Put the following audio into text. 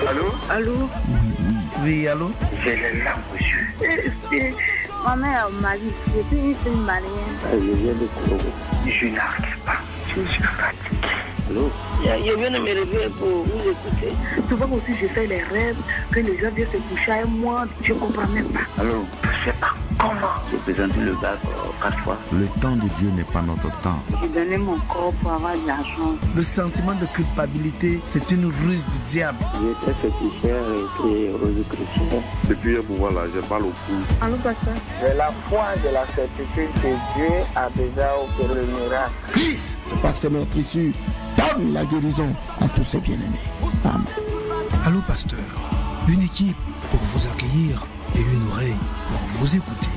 Allô? Allô? Oui, allô? J'ai les larmes aux yeux. Ma mère m'a dit, je suis une malienne. Je viens de Congo. Je n'arrive pas. Je suis fatigué. Allô? Je viens de me réveiller pour vous écouter. Souvent aussi, je fais les rêves que les gens viennent se coucher avec moi. Je ne comprends même pas. Allô? Je ne sais pas comment. J'ai présenté le bac 4 fois. Le temps de Dieu n'est pas notre temps. J'ai donné mon corps pour avoir de l'argent. Le sentiment de culpabilité, c'est une ruse du diable. J'étais féticheur et rosicruciaire. Depuis un moment là, j'ai mal au cou. Allô, pasteur? J'ai la foi de la certitude que Dieu a déjà opéré le miracle. Christ, par ses meurtrissures, donne la guérison à tous ses bien-aimés. Amen. Allô, pasteur. Une équipe pour vous accueillir et une oreille pour vous écouter.